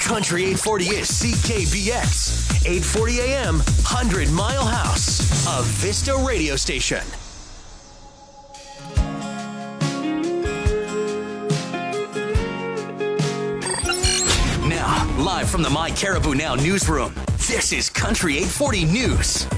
Country 840 is CKVX. 840 AM, 100 Mile House, a Vista radio station. Now, live from the My Caribou Now newsroom, this is Country 840 News.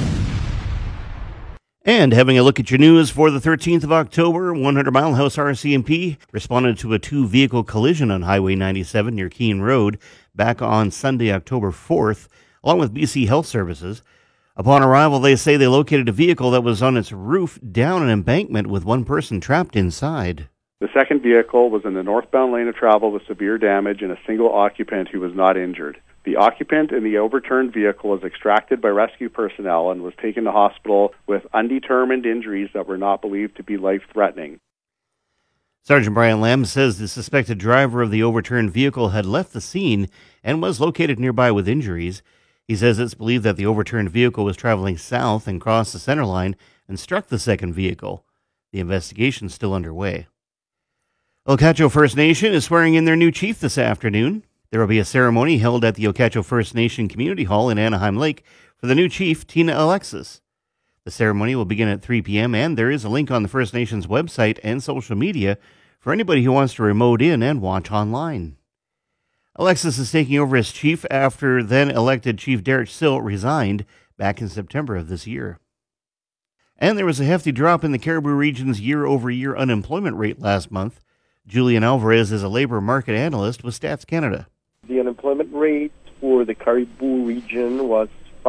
And having a look at your news for the 13th of October, 100 Mile House RCMP responded to a two-vehicle collision on Highway 97 near Keene Road back on Sunday, October 4th, along with BC Health Services. Upon arrival, they say they located a vehicle that was on its roof down an embankment with one person trapped inside. The second vehicle was in the northbound lane of travel with severe damage and a single occupant who was not injured. The occupant in the overturned vehicle was extracted by rescue personnel and was taken to hospital with undetermined injuries that were not believed to be life-threatening. Sergeant Brian Lamb says the suspected driver of the overturned vehicle had left the scene and was located nearby with injuries. He says it's believed that the overturned vehicle was traveling south and crossed the center line and struck the second vehicle. The investigation is still underway. Ocacho First Nation is swearing in their new chief this afternoon. There will be a ceremony held at the Ocacho First Nation Community Hall in Anaheim Lake for the new chief, Tina Alexis. The ceremony will begin at 3 p.m., and there is a link on the First Nation's website and social media for anybody who wants to remote in and watch online. Alexis is taking over as chief after then-elected Chief Derek Sill resigned back in September of this year. And there was a hefty drop in the Cariboo region's year-over-year unemployment rate last month. Julian Alvarez is a labor market analyst with Stats Canada. The unemployment rate for the Cariboo region was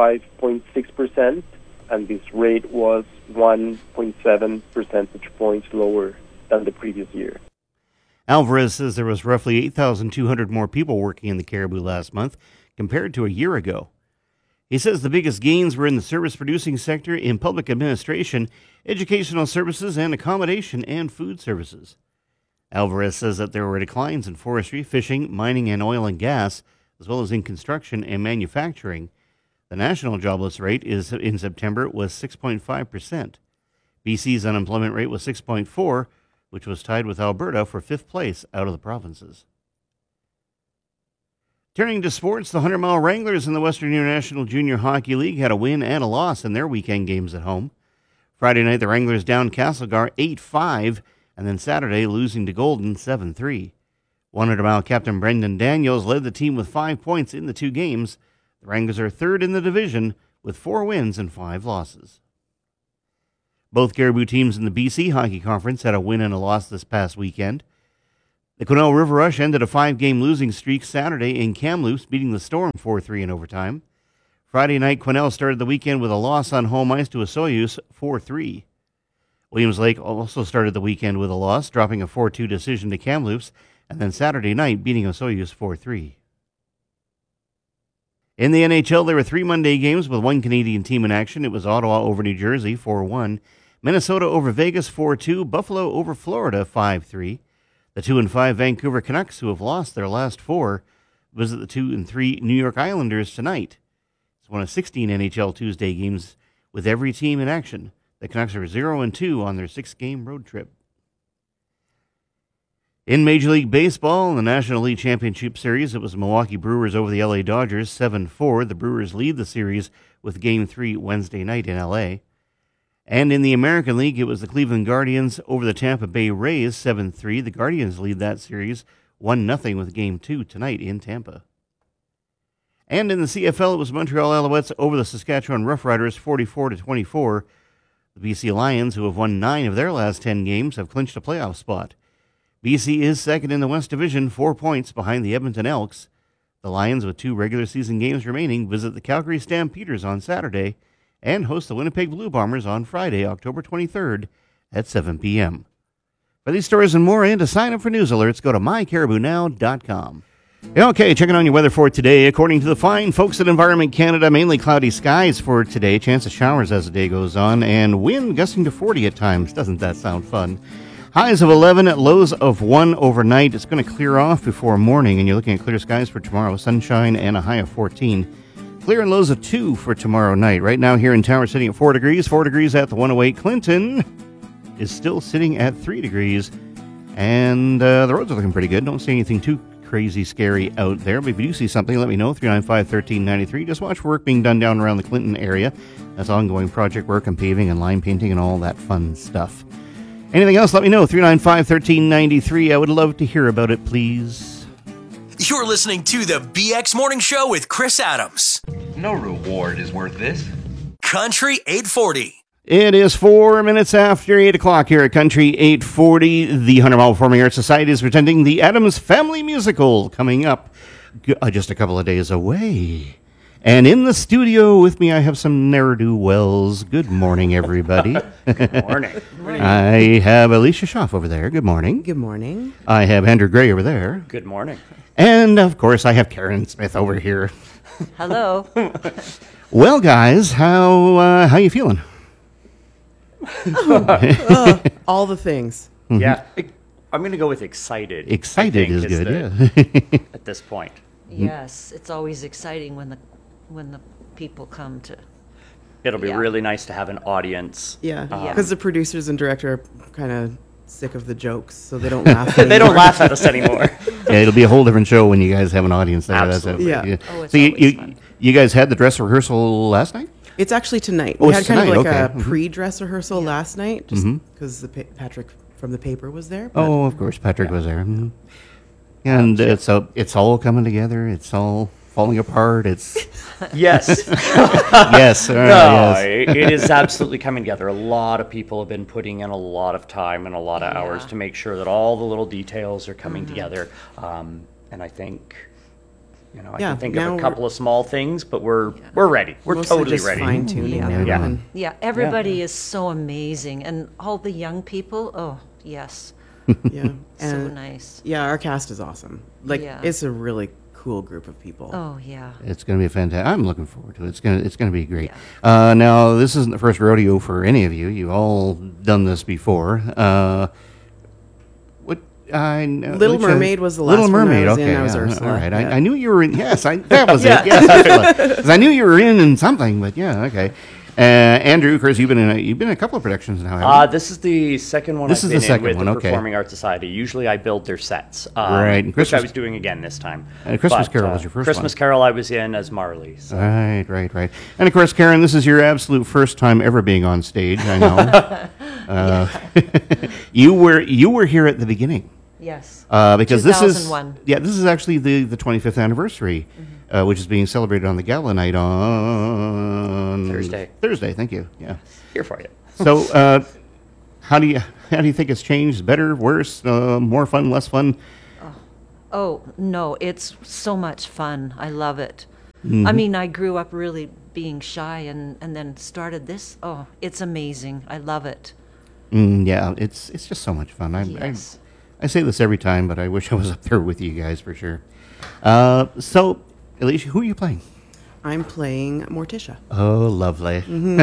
5.6%, and this rate was 1.7 percentage points lower than the previous year. Alvarez says there was roughly 8,200 more people working in the Cariboo last month compared to a year ago. He says the biggest gains were in the service-producing sector, in public administration, educational services, and accommodation and food services. Alvarez says that there were declines in forestry, fishing, mining, and oil and gas, as well as in construction and manufacturing. The national jobless rate in September was 6.5%. BC's unemployment rate was 6.4%, which was tied with Alberta for fifth place out of the provinces. Turning to sports, the 100 Mile Wranglers in the Western International Junior Hockey League had a win and a loss in their weekend games at home. Friday night, the Wranglers downed Castlegar 8-5, and then Saturday losing to Golden 7-3. 100 Mile captain Brendan Daniels led the team with 5 points in the two games. The Wranglers are third in the division with 4 wins and 5 losses. Both Cariboo teams in the BC Hockey Conference had a win and a loss this past weekend. The Quesnel River Rush ended a 5-game losing streak Saturday in Kamloops, beating the Storm 4-3 in overtime. Friday night, Quesnel started the weekend with a loss on home ice to Osoyoos 4-3. Williams Lake also started the weekend with a loss, dropping a 4-2 decision to Kamloops, and then Saturday night beating Osoyoos 4-3. In the NHL, there were 3 Monday games with 1 Canadian team in action. It was Ottawa over New Jersey 4-1, Minnesota over Vegas 4-2, Buffalo over Florida 5-3. The 2-5 Vancouver Canucks, who have lost their last 4, visit the 2-3 New York Islanders tonight. It's one of 16 NHL Tuesday games with every team in action. The Canucks are 0-2 on their 6-game road trip. In Major League Baseball, in the National League Championship Series, it was the Milwaukee Brewers over the LA Dodgers 7-4. The Brewers lead the series with Game 3 Wednesday night in LA. And in the American League, it was the Cleveland Guardians over the Tampa Bay Rays 7-3. The Guardians lead that series 1-0 with Game 2 tonight in Tampa. And in the CFL, it was Montreal Alouettes over the Saskatchewan Roughriders 44-24. The BC Lions, who have won 9 of their last 10 games, have clinched a playoff spot. BC is second in the West Division, 4 points behind the Edmonton Elks. The Lions, with 2 regular season games remaining, visit the Calgary Stampeders on Saturday and host the Winnipeg Blue Bombers on Friday, October 23rd at 7 p.m. For these stories and more, and to sign up for news alerts, go to mycaribounow.com. Okay, checking on your weather for today. According to the fine folks at Environment Canada, mainly cloudy skies for today. Chance of showers as the day goes on, and wind gusting to 40 at times. Doesn't that sound fun? Highs of 11 at lows of 1 overnight. It's going to clear off before morning, and you're looking at clear skies for tomorrow. Sunshine and a high of 14. Clear and lows of 2 for tomorrow night. Right now here in Tower sitting at 4 degrees. 4 degrees at the 108. Clinton is still sitting at 3 degrees. And the roads are looking pretty good. Don't see anything too crazy scary out there. But if you do see something, let me know. 395-1393. Just watch for work being done down around the Clinton area. That's ongoing project work and paving and line painting and all that fun stuff. Anything else, let me know. 395-1393. I would love to hear about it, please. You're listening to the BX Morning Show with Chris Adams. No reward is worth this. Country 840. It is 4 minutes after 8 o'clock here at Country 840. The 100 Mile Performing Arts Society is presenting the Adams Family Musical coming up just a couple of days away. And in the studio with me, I have some ne'er-do-wells. Good morning, everybody. Good morning. I have Alicia Schaff over there. Good morning. Good morning. I have Andrew Gray over there. Good morning. And, of course, I have Karen Smith over here. Hello. Well, guys, how you feeling? All the things. Yeah, I'm going to go with excited. Excited is good, yeah. At this point. Yes, it's always exciting when the people come to. It'll be Yeah. really nice to have an audience. Yeah, Yeah. because the producers and director are kind of sick of the jokes, so they don't laugh. They don't anymore. laugh at us anymore. Yeah, it'll be a whole different show when you guys have an audience there. Absolutely. That's it. Yeah. Oh, it's So always fun. you guys had the dress rehearsal last night? It's actually tonight. Oh, We it's had kind tonight, of like okay. a pre-dress rehearsal last night, just because Patrick from the paper was there. but- Oh, of course, Patrick was there. Mhm. And it's all coming together. It's all falling apart. It's Yes. yes, No, yes. it is absolutely coming together. A lot of people have been putting in a lot of time and a lot of hours Yeah. to make sure that all the little details are coming together. And I think, I Yeah, can think now of a we're- couple of small things, but we're ready. We're Mostly totally just ready. fine-tuning Yeah. now. Yeah. and- Yeah, everybody is so amazing, and all the young people. Oh, yes, yeah, so and nice. yeah, our cast is awesome. Like, Yeah. it's a really cool group of people. Oh, yeah. It's going to be fantastic. I'm looking forward to it. It's going to be great. Now, this isn't the first rodeo for any of you. You've all done this before. What I know, Little Mermaid was the last Little one I Mermaid. was okay, in. I was yeah, Ursula, all right. yeah. I knew you were in. Yes, that was it. Yes, because I knew you were in something. But yeah, okay. Andrew, of course, you've been in a couple of productions now. Haven't you? This is the second one This I've is the been second in with one, the okay. Performing Arts Society. Usually I build their sets, Right, and which I Christmas- was doing again this time. And Christmas Carol was your first Christmas one. Carol I was in as Marley. So. Right. And of course, Karen, this is your absolute first time ever being on stage. I know. You were here at the beginning. Yes. Because this is 2001. this is actually the 25th anniversary, which is being celebrated on the gala night on Thursday. Thursday, thank you. Yeah. Here for you. So, how do you think it's changed? Better, worse, more fun, less fun? Oh, no, it's so much fun. I love it. Mm-hmm. I mean, I grew up really being shy and then started this. Oh, it's amazing. I love it. Yeah, it's just so much fun. Yes. I say this every time, but I wish I was up there with you guys for sure. So, Alicia, who are you playing? I'm playing Morticia. Oh, lovely.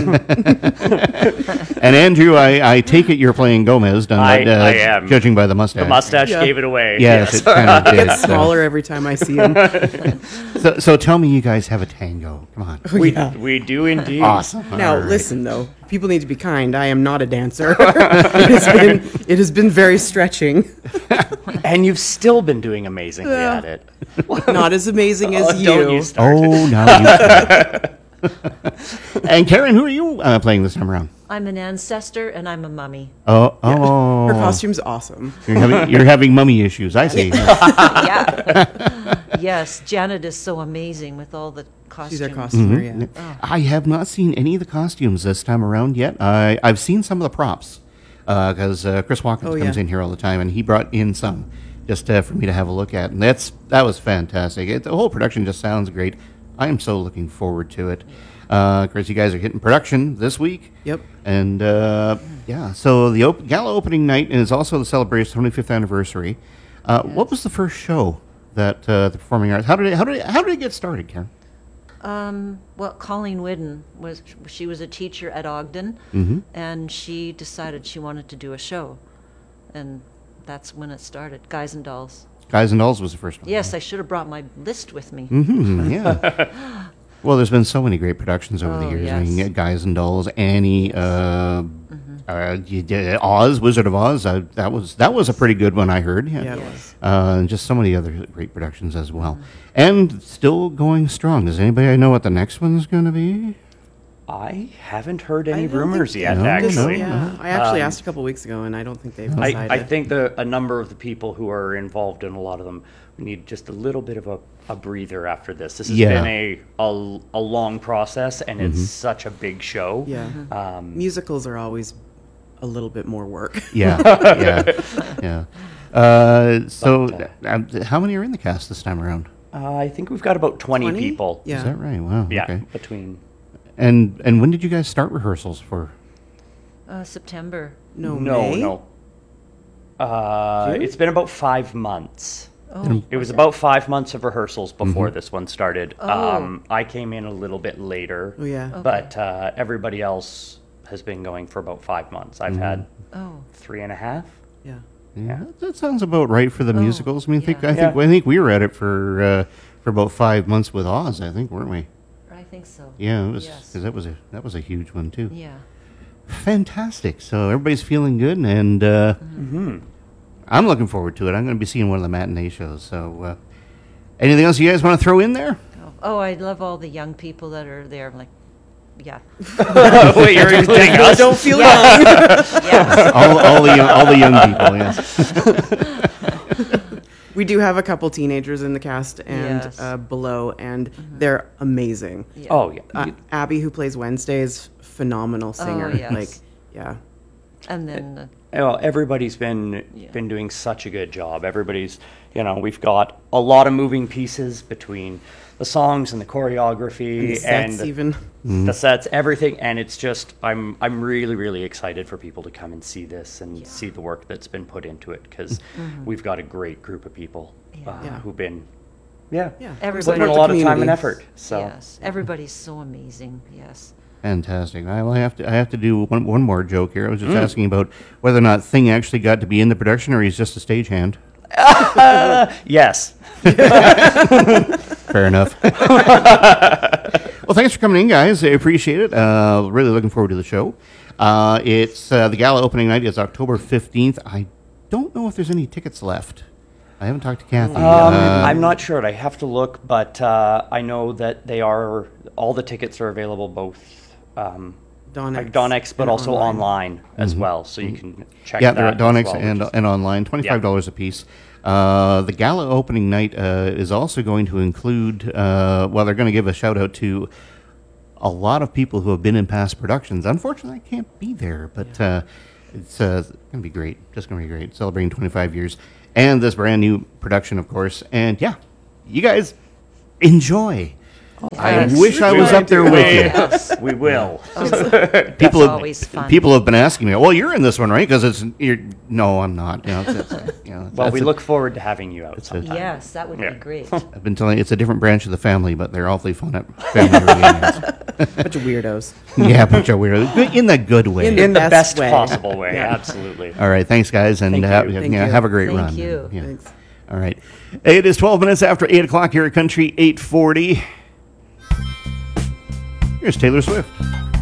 And Andrew, I take it you're playing Gomez, I am. judging by the mustache. The mustache Yeah. gave it away. Yes, it kind of He did. gets smaller every time I see him. So tell me you guys have a tango. Come on. We do indeed. Awesome. Now, All right. listen, though. People need to be kind. I am not a dancer. it has been very stretching. And you've still been doing amazingly at it. Not as amazing as you. Don't you start. Oh, now you can. And Karen, who are you playing this time around? I'm an ancestor and I'm a mummy. Oh, Her costume's awesome. you're having mummy issues. I see. Yeah. Yes, Janet is so amazing with all the costumes. She's our costumer, yeah. I have not seen any of the costumes this time around yet. I've seen some of the props because Chris Watkins Oh, comes yeah. in here all the time, and he brought in some just for me to have a look at, and that was fantastic. The whole production just sounds great. I am so looking forward to it. Of course, you guys are hitting production this week. Yep. And so the gala opening night is also the celebration 25th anniversary. What was the first show that the Performing Arts? How did it get started, Karen? Well, Colleen Whidden she was a teacher at Ogden, and she decided she wanted to do a show, and that's when it started. Guys and Dolls. Guys and Dolls was the first one. Yes, I should have brought my list with me. Yeah. Well, there's been so many great productions over the Oh, years. I mean, yes. Guys and Dolls, Annie, You did Oz, Wizard of Oz. That was a pretty good one, I heard. Yeah, it was. And just so many other great productions as well, and still going strong. Does anybody know what the next one's going to be? I haven't heard any I don't rumors think- yet, No, actually. Yeah, I actually asked a couple weeks ago, and I don't think they've decided. I think a number of the people who are involved in a lot of them need just a little bit of a breather after this. This has Yeah. been a long process, and it's such a big show. Yeah. Musicals are always a little bit more work. Yeah, yeah. How many are in the cast this time around? I think we've got about 20 20? people. Yeah. Is that right? Wow. Yeah, Okay. between... And when did you guys start rehearsals for? September. No, No, May? no. June? It's been about 5 months. Oh, It was about 5 months of rehearsals before Mm-hmm. this one started. Oh. I came in a little bit later. Oh, yeah. But everybody else has been going for about 5 months. I've had oh, 3.5. Yeah. Yeah, that sounds about right for the musicals. I mean, yeah. I think we were at it for about 5 months with Oz. I think, weren't we? I think so. Yeah, it was Yes. because that was a huge one too. Yeah. Fantastic. So everybody's feeling good, and I'm looking forward to it. I'm going to be seeing one of the matinee shows. So, anything else you guys want to throw in there? Oh, I love all the young people that are there. Like, yeah. Wait, you're including us? Don't feel Yes. all the young people. Yes. We do have a couple teenagers in the cast and Yes. below, and they're amazing. Yeah. Oh, yeah. Abby, who plays Wednesday, is phenomenal singer. yes. Like, yeah. And then, Well, everybody's been Yeah. doing such a good job. Everybody's, we've got a lot of moving pieces between the songs and the choreography The sets even. the sets, everything, and it's just I'm really really excited for people to come and see this and see the work that's been put into it because we've got a great group of people Yeah. who've been Yeah. Everybody- putting a Support the lot of time and community. effort. So yes, everybody's so amazing. Yes. Fantastic. I have to do one more joke here. I was just asking about whether or not Thing actually got to be in the production, or he's just a stagehand. yes. Fair enough. Well, thanks for coming in, guys. I appreciate it. Really looking forward to the show. It's the gala opening night is October 15th. I don't know if there's any tickets left. I haven't talked to Kathy. I'm not sure. I have to look, but I know that all the tickets are available both Donex, but and also online as well, so you can check Yeah, that they're at as Donex well, and which is- online, $25 a piece. The gala opening night is also going to include, they're going to give a shout out to a lot of people who have been in past productions. Unfortunately, I can't be there, but it's going to be great. Just going to be great. Celebrating 25 years. And this brand new production, of course. And yeah, you guys enjoy. I Yes. wish I was up there with you. Yes, we will. People That's always fun. People have been asking me, "Well, you're in this one, right?" Because no, I'm not. Well, we look forward to having you out a- sometime. Yes, that would Yeah. be great. I've been telling you, it's a different branch of the family, but they're awfully fun at family reunions. Bunch of weirdos. Yeah, a bunch of weirdos in the good way. In the In the best best way. possible way, Yeah. absolutely. All right, thanks, guys, and Thank you. Thank you. have a great Thank run. you. Yeah. Thanks. All right, it is 12 minutes after 8 o'clock here at Country 840. Here's Taylor Swift.